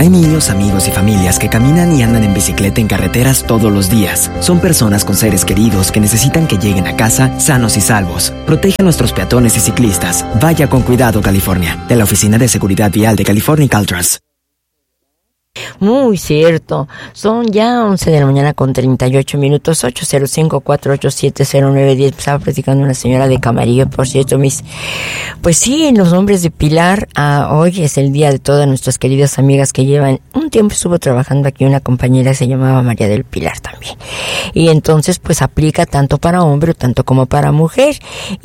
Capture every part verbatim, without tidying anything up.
Hay niños, amigos y familias que caminan y andan en bicicleta en carreteras todos los días. Son personas con seres queridos que necesitan que lleguen a casa sanos y salvos. Protege a nuestros peatones y ciclistas. Vaya con cuidado, California. De la Oficina de Seguridad Vial de California y Caltrans. Muy cierto, son ya once de la mañana con treinta y ocho minutos, ocho cero cinco, cuatro ocho siete, cero nueve diez. Estaba platicando una señora de Camarillo, por cierto, mis... Pues sí, en los nombres de Pilar, ah, hoy es el día de todas nuestras queridas amigas que llevan... Un tiempo estuvo trabajando aquí una compañera, se llamaba María del Pilar también. Y entonces, pues aplica tanto para hombre, tanto como para mujer.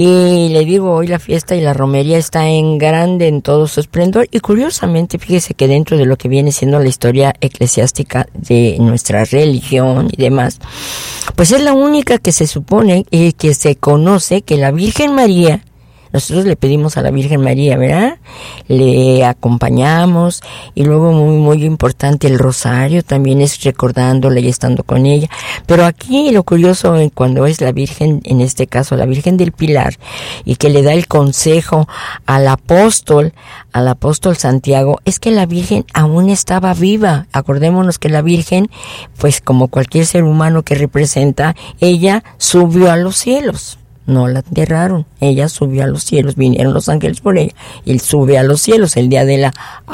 Y le digo, hoy la fiesta y la romería está en grande, en todo su esplendor. Y curiosamente, fíjese que dentro de lo que viene siendo la historia eclesiástica de nuestra religión y demás, pues es la única que se supone y que se conoce que la Virgen María, nosotros le pedimos a la Virgen María, ¿verdad? Le acompañamos y luego muy, muy importante el rosario también es recordándola y estando con ella. Pero aquí lo curioso cuando es la Virgen, en este caso la Virgen del Pilar, y que le da el consejo al apóstol, al apóstol Santiago, es que la Virgen aún estaba viva. Acordémonos que la Virgen, pues como cualquier ser humano que representa, ella subió a los cielos. No la enterraron, ella subió a los cielos, vinieron los ángeles por ella, y sube a los cielos el día de la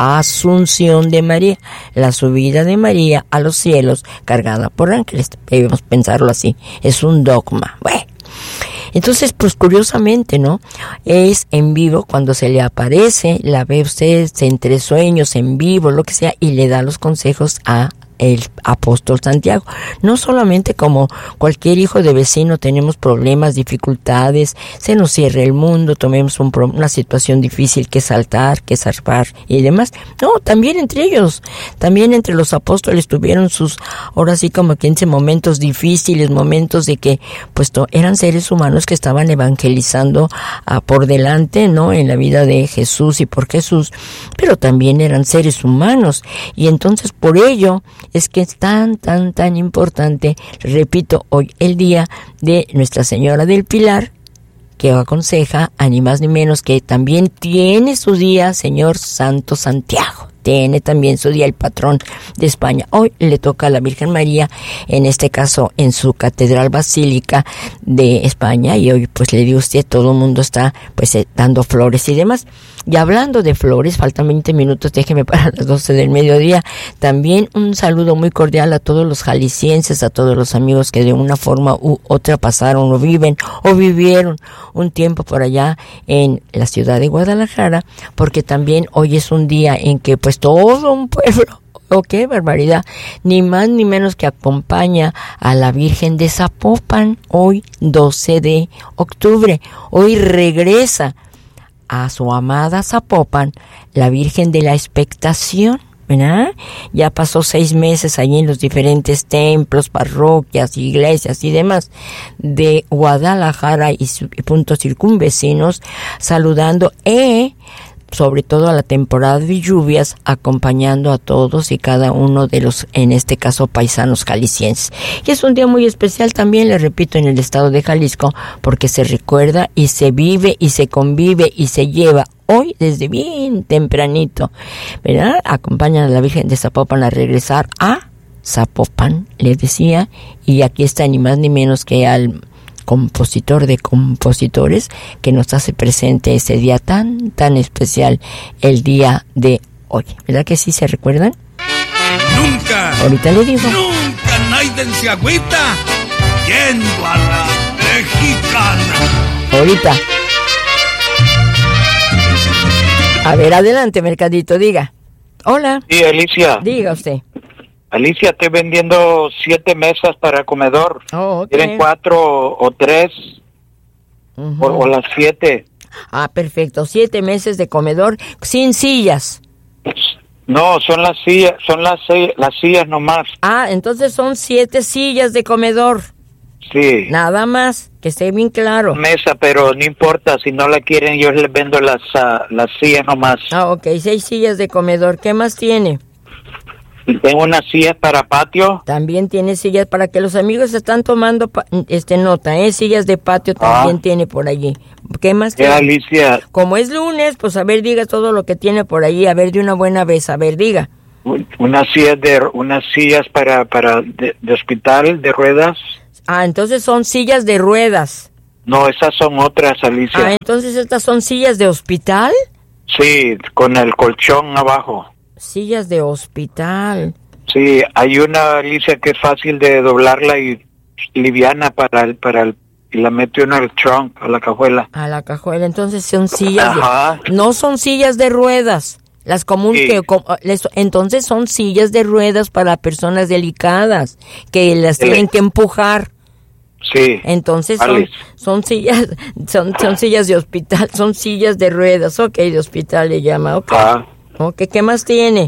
Asunción de María, la subida de María a los cielos, cargada por ángeles. Debemos pensarlo así, es un dogma. Bueno, entonces, pues curiosamente, ¿no? Es en vivo cuando se le aparece, la ve usted entre sueños, en vivo, lo que sea, y le da los consejos a el apóstol Santiago. No solamente como cualquier hijo de vecino tenemos problemas, dificultades, se nos cierra el mundo, tomemos un pro- una situación difícil que saltar, que zarpar y demás. No, también entre ellos, también entre los apóstoles tuvieron sus, ahora sí como quince momentos difíciles, momentos de que pues to- eran seres humanos que estaban evangelizando uh, por delante, ¿no? En la vida de Jesús y por Jesús, pero también eran seres humanos. Y entonces por ello es que es tan, tan, tan importante, repito, hoy el día de Nuestra Señora del Pilar, que aconseja a ni más ni menos que también tiene su día Señor Santo Santiago. Tiene también su día el patrón de España. Hoy le toca a la Virgen María, en este caso en su Catedral Basílica de España, y hoy pues le digo a usted, todo el mundo está pues eh, dando flores y demás. Y hablando de flores, faltan veinte minutos, déjeme para las doce del mediodía. También un saludo muy cordial a todos los jaliscienses, a todos los amigos que de una forma u otra pasaron o viven o vivieron un tiempo por allá en la ciudad de Guadalajara, porque también hoy es un día en que pues todo un pueblo, oh, qué barbaridad, ni más ni menos que acompaña a la Virgen de Zapopan, hoy doce de octubre. Hoy regresa a su amada Zapopan la Virgen de la Expectación, ¿verdad? Ya pasó seis meses allí en los diferentes templos, parroquias, iglesias y demás de Guadalajara y, su, y puntos circunvecinos, saludando e sobre todo a la temporada de lluvias, acompañando a todos y cada uno de los, en este caso, paisanos jaliscienses. Y es un día muy especial también, le repito, en el estado de Jalisco, porque se recuerda y se vive y se convive y se lleva hoy desde bien tempranito, ¿verdad? Acompañan a la Virgen de Zapopan a regresar a Zapopan, le decía, y aquí está ni más ni menos que al compositor de compositores que nos hace presente ese día tan, tan especial, el día de hoy. ¿Verdad que sí se recuerdan? Nunca, ahorita le digo. Nunca Naiden se agüita yendo a la mexicana. Ahorita. A ver, adelante, Mercadito, diga. Hola. Sí, Alicia. Diga usted. Alicia, estoy vendiendo siete mesas para comedor. Oh, okay. ¿Quieren cuatro o tres? Uh-huh. o, o las siete. Ah, perfecto. Siete meses de comedor sin sillas. No, son las sillas, son las, las sillas nomás. Ah, entonces son siete sillas de comedor. Sí. Nada más, que esté bien claro. Mesa, pero no importa, si no la quieren yo les vendo las, uh, las sillas nomás. Ah, ok, seis sillas de comedor. ¿Qué más tiene? Tengo unas sillas para patio. También tiene sillas para que los amigos están tomando pa- este nota, ¿eh? Sillas de patio también ah. tiene por allí. ¿Qué más tiene? Alicia. Como es lunes, pues a ver, diga todo lo que tiene por allí. A ver, de una buena vez, a ver, diga. Unas sillas de unas sillas para para de, de hospital de ruedas. Ah, entonces son sillas de ruedas. No, esas son otras, Alicia. Ah, entonces estas son sillas de hospital. Sí, con el colchón abajo. Sillas de hospital. Sí, hay una, Alicia, que es fácil de doblarla y liviana para el para el y la mete uno al trunk, a la cajuela. A la cajuela, entonces son sillas Ajá. de, no son sillas de ruedas. Las comunes Sí. que com- les- entonces son sillas de ruedas para personas delicadas que las Sí. tienen que empujar. Sí. Entonces son, Vale. son sillas, son, son sillas de hospital, son sillas de ruedas, ok, de hospital le llama, ok. Ah, Ok, ¿qué más tiene?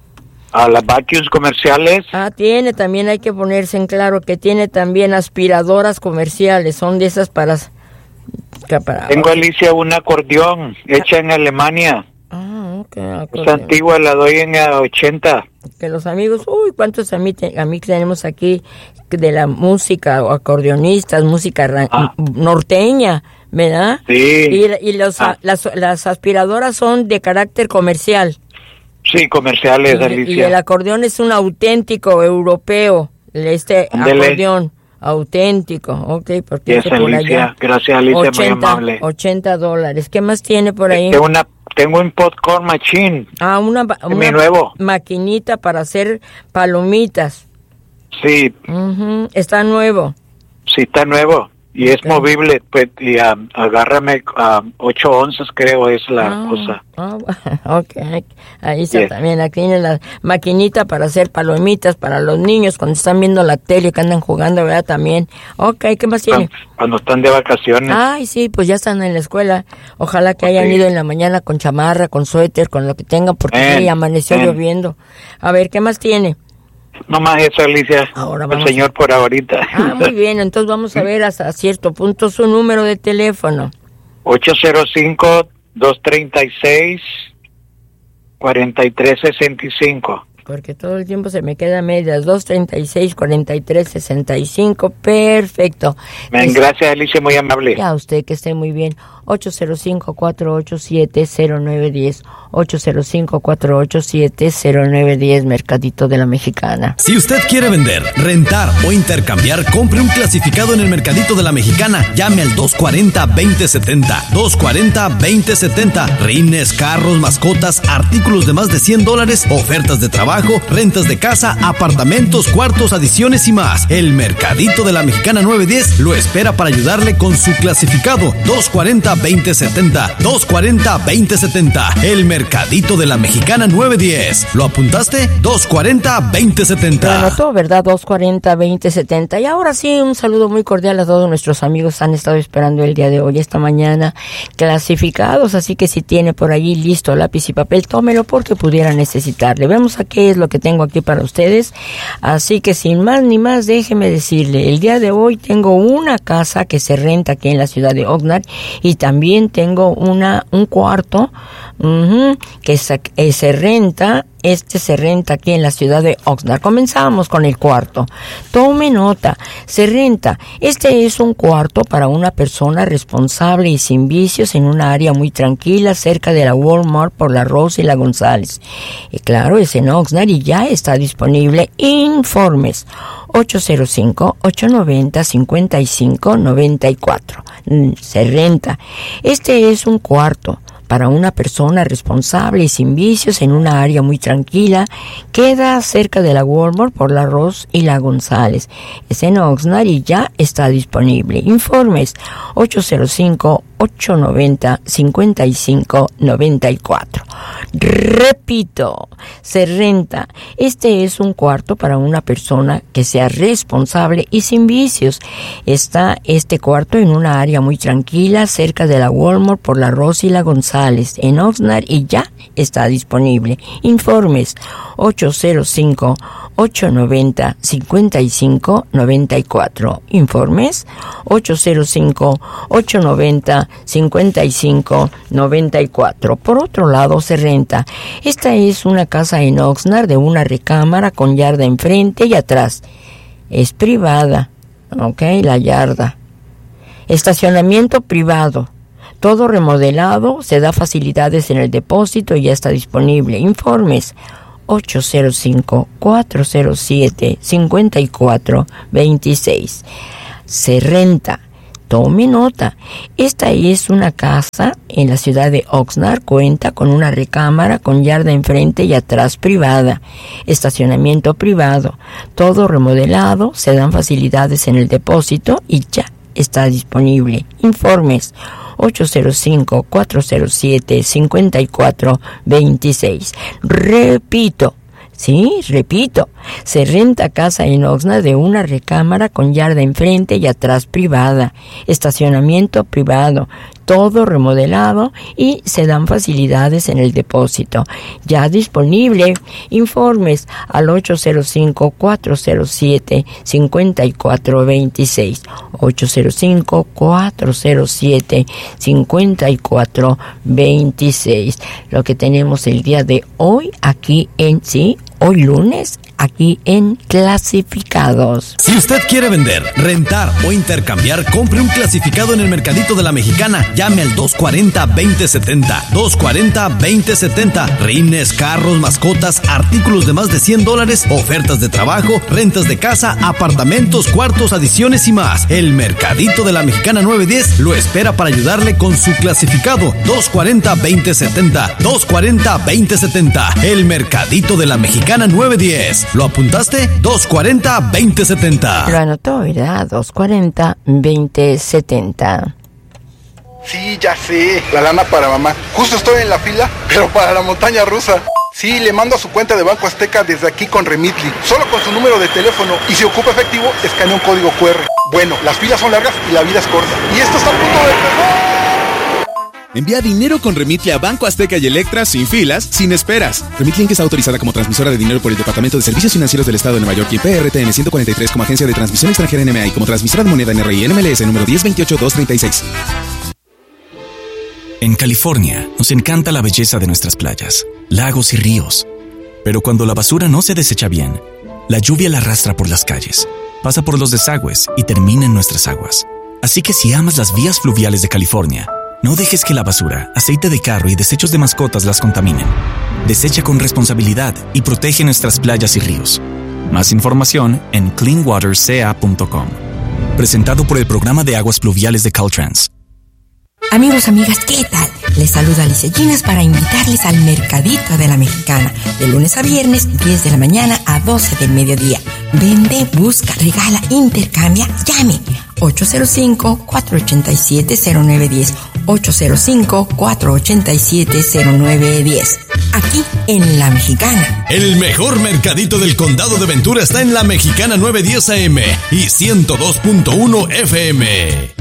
a las vacuums comerciales. Ah, tiene, también hay que ponerse en claro que tiene también aspiradoras comerciales, son de esas para... que para Tengo, Alicia, un acordeón hecha en Alemania. Ah, ok, Es acordeón. antigua, la doy en a ochenta. Que los amigos, uy, cuántos amigos tenemos aquí de la música, o acordeonistas, música ra- Ah. norteña, ¿verdad? Sí. Y, y los, Ah. las, las aspiradoras son de carácter comercial. Sí, comerciales, Y, y Alicia. el acordeón es un auténtico europeo, este Ándele. acordeón auténtico, ok, porque Yes, dice por Alicia. allá Gracias, Alicia, muy ochenta, amable. ochenta dólares. ¿Qué más tiene por ahí? Tengo una, tengo un popcorn machine. Ah, una, ba- mi una nuevo. maquinita para hacer palomitas. Sí, Ujú, está nuevo. sí está nuevo y es Ok. movible, pues, y um, agárrame a ocho onzas, creo, es la Ah, cosa. ah, ok, ahí está Yes. también, aquí tiene la maquinita para hacer palomitas para los niños cuando están viendo la tele, que andan jugando, ¿verdad? También. Ok, ¿qué más tiene? Cuando, cuando están de vacaciones. Ay, sí, pues ya están en la escuela. Ojalá que hayan Ok. ido en la mañana con chamarra, con suéter, con lo que tengan, porque Ven, sí, amaneció ven. lloviendo. A ver, ¿qué más tiene? No más eso, Alicia. Ahora El vamos señor por ahorita. Ah, muy bien, entonces vamos a ver hasta cierto punto su número de teléfono. ocho cero cinco, dos tres seis, cuatro tres seis cinco. Porque todo el tiempo se me queda a medias. dos treinta y seis, cuarenta y tres, sesenta y cinco. Perfecto. Bien, Es- gracias, Alicia, muy amable. Ya, usted que esté muy bien. ocho cero cinco, cuatro ocho siete, cero nueve uno cero. ocho cero cinco, cuatro ocho siete, cero nueve uno cero. Mercadito de la Mexicana. Si usted quiere vender, rentar o intercambiar, compre un clasificado en el Mercadito de la Mexicana. Llame al dos cuarenta, veinte setenta. dos cuarenta, veinte setenta. Rines, carros, mascotas, artículos de más de cien dólares, ofertas de trabajo, rentas de casa, apartamentos, cuartos, adiciones y más. El Mercadito de la Mexicana nueve diez lo espera para ayudarle con su clasificado. dos cuarenta, veinte setenta. dos cuarenta, veinte setenta. El Mercadito de la Mexicana nueve diez. ¿Lo apuntaste? dos cuarenta, veinte Lo setenta. anotó, ¿verdad? dos cuarenta, veinte setenta. Y ahora sí, un saludo muy cordial a todos nuestros amigos que han estado esperando el día de hoy, esta mañana, clasificados. Así que si tiene por allí listo lápiz y papel, tómelo porque pudiera necesitarle. Vemos a qué es lo que tengo aquí para ustedes. Así que sin más ni más, déjeme decirle, el día de hoy tengo una casa que se renta aquí en la ciudad de Oxnard y también tengo una un cuarto ujú, que se, eh, se renta. Este se renta aquí en la ciudad de Oxnard. Comenzamos con el cuarto. Tome nota. Se renta. Este es un cuarto para una persona responsable y sin vicios en una área muy tranquila cerca de la Walmart por la Rose y la González. Y claro, es en Oxnard y ya está disponible. Informes. ocho cero cinco, ocho nueve cero, cinco cinco nueve cuatro. Se renta. Este es un cuarto para una persona responsable y sin vicios en una área muy tranquila. Queda cerca de la Walmart por la Ross y la González. Es en Oxnard y ya está disponible. Informes ocho cero cinco, ocho nueve cero, cinco cinco nueve cuatro. Repito, se renta. Este es un cuarto para una persona que sea responsable y sin vicios. Está este cuarto en una área muy tranquila cerca de la Walmart por la Ross y la González en Oxnard y ya está disponible. Informes ocho cero cinco, ocho nueve cero, cinco cinco nueve cuatro. Informes ocho cero cinco, ocho nueve cero, cinco cinco nueve cuatro. Por otro lado, se renta. Esta es una casa en Oxnard de una recámara con yarda enfrente y atrás. Es privada, ok, la yarda. Estacionamiento privado. Todo remodelado, se da facilidades en el depósito y ya está disponible. Informes ocho cero cinco, cuatro cero siete, cinco cuatro dos seis. Se renta. Tome nota, esta es una casa en la ciudad de Oxnard, cuenta con una recámara con yarda enfrente y atrás privada, estacionamiento privado, todo remodelado, se dan facilidades en el depósito y ya está disponible. Informes ocho cero cinco, cuatro cero siete, cinco cuatro dos seis. Repito, Sí, repito, se renta casa en Oxnard de una recámara con yarda enfrente y atrás privada, estacionamiento privado, todo remodelado y se dan facilidades en el depósito. Ya disponible. Informes al ocho cero cinco, cuatro cero siete, cinco cuatro dos seis. ocho cero cinco, cuatro cero siete, cinco cuatro dos seis. Lo que tenemos el día de hoy aquí en sí, hoy lunes, aquí en Clasificados. Si usted quiere vender, rentar o intercambiar, compre un clasificado en el Mercadito de la Mexicana. Llame al dos cuarenta, veinte setenta. dos cuarenta, veinte setenta. Rines, carros, mascotas, artículos de más de cien dólares, ofertas de trabajo, rentas de casa, apartamentos, cuartos, adiciones y más. El Mercadito de la Mexicana nueve diez lo espera para ayudarle con su clasificado. dos cuarenta, veinte setenta. dos cuarenta, veinte setenta. El Mercadito de la Mexicana nueve diez. ¿Lo apuntaste? dos cuarenta, veinte setenta. Lo anotó, ¿verdad? dos cuarenta, veinte setenta. Sí, ya sé, la lana para mamá. Justo estoy en la fila, pero para la montaña rusa. Sí, le mando a su cuenta de Banco Azteca desde aquí con Remitly. Solo con su número de teléfono. Y si ocupa efectivo, escanea un código cu erre. Bueno, las filas son largas y la vida es corta. Y esto está a punto de empezar. Envía dinero con Remitly a Banco Azteca y Electra sin filas, sin esperas. Remitly Inc está autorizada como transmisora de dinero por el Departamento de Servicios Financieros del Estado de Nueva York y P R T N ciento cuarenta y tres como agencia de transmisión extranjera N M A y como transmisora de moneda N R I N M L S número diez veintiocho dos treinta y seis. En California nos encanta la belleza de nuestras playas, lagos y ríos. Pero cuando la basura no se desecha bien, la lluvia la arrastra por las calles, pasa por los desagües y termina en nuestras aguas. Así que si amas las vías fluviales de California, no dejes que la basura, aceite de carro y desechos de mascotas las contaminen. Desecha con responsabilidad y protege nuestras playas y ríos. Más información en clean water c a punto com. Presentado por el Programa de Aguas Pluviales de Caltrans. Amigos, amigas, ¿qué tal? Les saluda Alicia Ginas para invitarles al Mercadito de la Mexicana, de lunes a viernes, diez de la mañana a doce del mediodía. Vende, busca, regala, intercambia, llame. ocho cero cinco, cuatro ocho siete, cero nueve uno cero. ocho cero cinco, cuatro ocho siete, cero nueve uno cero. Aquí en La Mexicana. El mejor mercadito del condado de Ventura está en La Mexicana nueve diez A M y ciento dos punto uno F M.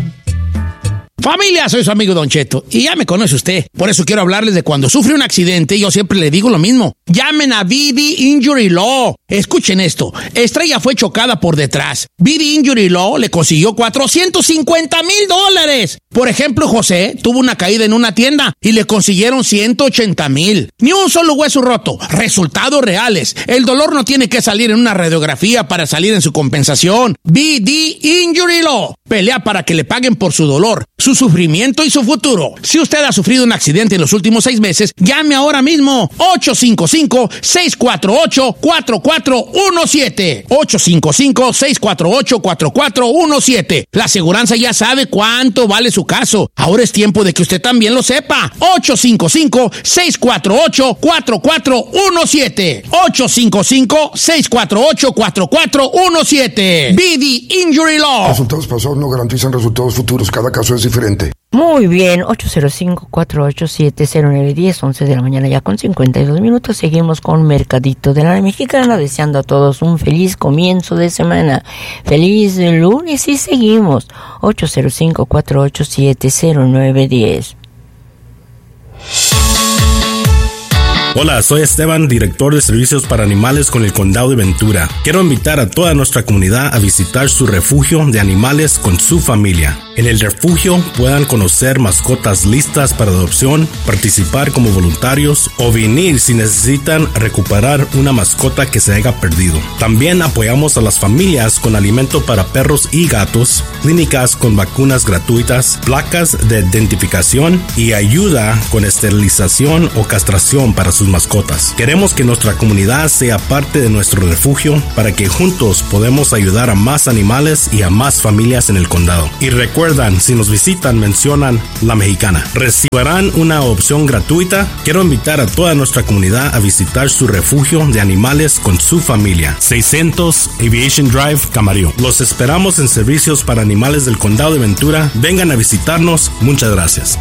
Familia, soy su amigo Don Cheto y ya me conoce usted. Por eso quiero hablarles de cuando sufre un accidente. Yo siempre le digo lo mismo. Llamen a B D Injury Law. Escuchen esto. Estrella fue chocada por detrás. B D Injury Law le consiguió cuatrocientos cincuenta mil dólares. Por ejemplo, José tuvo una caída en una tienda y le consiguieron ciento ochenta mil. Ni un solo hueso roto. Resultados reales. El dolor no tiene que salir en una radiografía para salir en su compensación. B D Injury Law. Pelea para que le paguen por su dolor, su sufrimiento y su futuro. Si usted ha sufrido un accidente en los últimos seis meses, llame ahora mismo. ocho cinco cinco, seis cuatro ocho, cuatro cuatro uno siete. ocho cinco cinco, seis cuatro ocho, cuatro cuatro uno siete. La aseguranza ya sabe cuánto vale su caso. Ahora es tiempo de que usted también lo sepa. ocho cinco cinco, seis cuatro ocho, cuatro cuatro uno siete. ocho cinco cinco, seis cuatro ocho, cuatro cuatro uno siete. B D Injury Law. Resultados pasados no garantizan resultados futuros. Cada caso es diferente. Muy bien, ocho cero cinco, cuatro ocho siete, cero nueve uno cero, once de la mañana ya con cincuenta y dos minutos. Seguimos con Mercadito de la Mexicana, deseando a todos un feliz comienzo de semana. Feliz lunes y seguimos. ocho cero cinco, cuatro ocho siete, cero nueve uno cero. Hola, soy Esteban, director de servicios para animales con el Condado de Ventura. Quiero invitar a toda nuestra comunidad a visitar su refugio de animales con su familia. En el refugio puedan conocer mascotas listas para adopción, participar como voluntarios o venir si necesitan recuperar una mascota que se haya perdido. También apoyamos a las familias con alimento para perros y gatos, clínicas con vacunas gratuitas, placas de identificación y ayuda con esterilización o castración para sus sus mascotas. Queremos que nuestra comunidad sea parte de nuestro refugio para que juntos podamos ayudar a más animales y a más familias en el condado. Y recuerdan, si nos visitan, mencionan La Mexicana. Recibirán una opción gratuita. Quiero invitar a toda nuestra comunidad a visitar su refugio de animales con su familia. seiscientos Aviation Drive, Camarillo. Los esperamos en Servicios para Animales del Condado de Ventura. Vengan a visitarnos. Muchas gracias.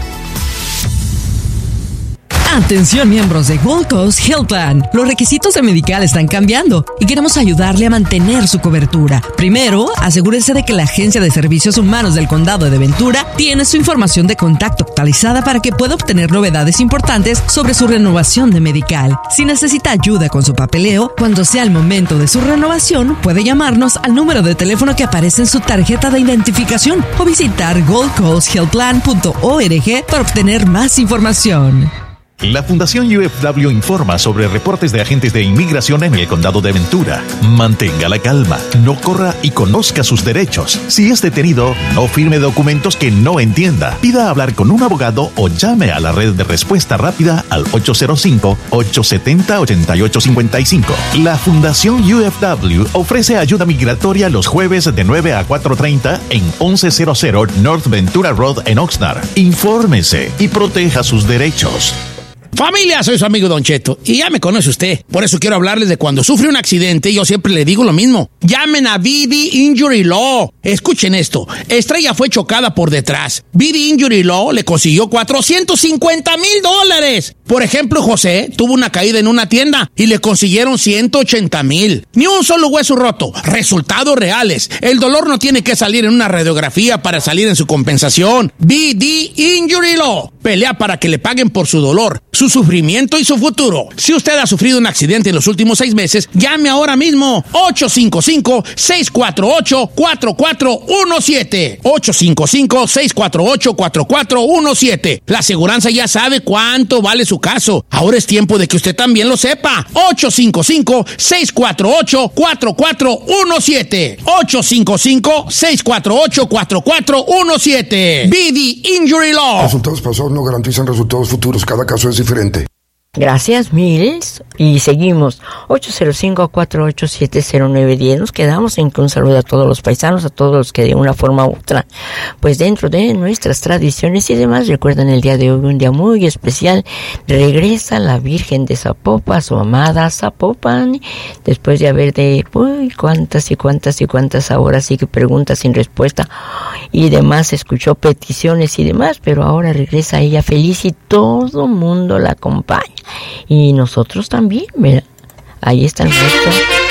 Atención miembros de Gold Coast Health Plan. Los requisitos de Medical están cambiando y queremos ayudarle a mantener su cobertura. Primero, asegúrese de que la Agencia de Servicios Humanos del Condado de Ventura tiene su información de contacto actualizada para que pueda obtener novedades importantes sobre su renovación de Medical. Si necesita ayuda con su papeleo, cuando sea el momento de su renovación, puede llamarnos al número de teléfono que aparece en su tarjeta de identificación o visitar gold coast health plan punto org para obtener más información. La Fundación U F W informa sobre reportes de agentes de inmigración en el condado de Ventura. Mantenga la calma, no corra y conozca sus derechos. Si es detenido, no firme documentos que no entienda. Pida hablar con un abogado o llame a la red de respuesta rápida al ocho cero cinco, ocho siete cero, ocho ocho cinco cinco. La Fundación U F W ofrece ayuda migratoria los jueves de nueve a cuatro treinta en once cero cero North Ventura Road en Oxnard. Infórmese y proteja sus derechos. Familia, soy su amigo Don Cheto y ya me conoce usted. Por eso quiero hablarles de cuando sufre un accidente. Yo siempre le digo lo mismo. Llamen a B D Injury Law. Escuchen esto. Estrella fue chocada por detrás. B D Injury Law le consiguió cuatrocientos cincuenta mil dólares. Por ejemplo, José tuvo una caída en una tienda y le consiguieron ciento ochenta mil. Ni un solo hueso roto. Resultados reales. El dolor no tiene que salir en una radiografía para salir en su compensación. B D Injury Law. Pelea para que le paguen por su dolor, su sufrimiento y su futuro. Si usted ha sufrido un accidente en los últimos seis meses, llame ahora mismo. ocho cinco cinco, seis cuatro ocho, cuatro cuatro uno siete. ocho cinco cinco, seis cuatro ocho, cuatro cuatro uno siete. La aseguranza ya sabe cuánto vale su caso. Ahora es tiempo de que usted también lo sepa. ocho cinco cinco, seis cuatro ocho, cuatro cuatro uno siete. ocho cinco cinco, seis cuatro ocho, cuatro cuatro uno siete. B D Injury Law. Resultados pasados no garantizan resultados futuros. Cada caso es diferente. Gracias, Mills. Y seguimos. ocho cero cinco, cuatro ocho siete, cero nueve uno cero. Nos quedamos en que un saludo a todos los paisanos, a todos los que de una forma u otra, pues dentro de nuestras tradiciones y demás, recuerdan el día de hoy, un día muy especial. Regresa la Virgen de Zapopan, su amada Zapopan, después de haber de, uy, cuántas y cuántas y cuántas horas, sí que preguntas sin respuesta y demás, escuchó peticiones y demás, pero ahora regresa ella feliz y todo mundo la acompaña. Y nosotros también, ¿verdad? Ahí está el resto.